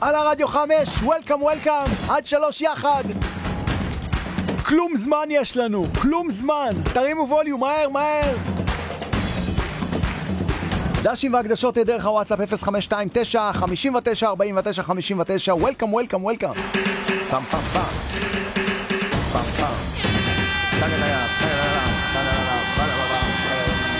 על הרדיו 5, וולקאם, עד 3 יחד. כלום זמן יש לנו, כלום זמן. תרימו ווליום, מהר. דשים והקדשות דרך הוואטסאפ 0529 59 49 59. וולקאם. פעם. דני נייד.